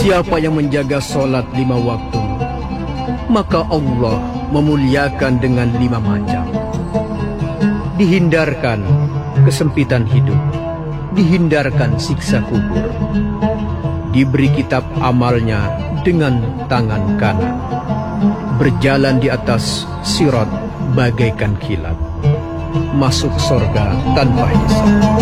Siapa yang menjaga sholat 5 waktu, maka Allah memuliakan dengan 5 macam. Dihindarkan kesempitan hidup, dihindarkan siksa kubur, diberi kitab amalnya dengan tangan kanan, berjalan di atas sirat bagaikan kilat, masuk surga tanpa hisab.